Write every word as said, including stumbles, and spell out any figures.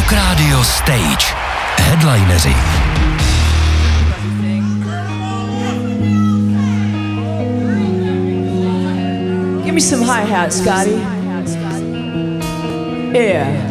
Rock Radio Stage. Headlineři. Give me some hi-hat, Scotty. Yeah.